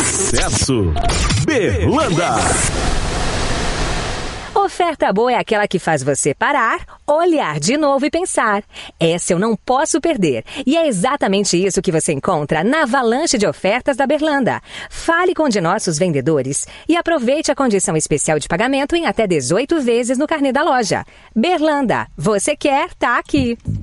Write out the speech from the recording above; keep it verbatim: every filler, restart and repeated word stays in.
Sucesso! Berlanda! Oferta boa é aquela que faz você parar, olhar de novo e pensar. Essa eu não posso perder. E é exatamente isso que você encontra na avalanche de ofertas da Berlanda. Fale com um de nossos vendedores e aproveite a condição especial de pagamento em até dezoito vezes no carnê da loja. Berlanda, você quer, tá aqui.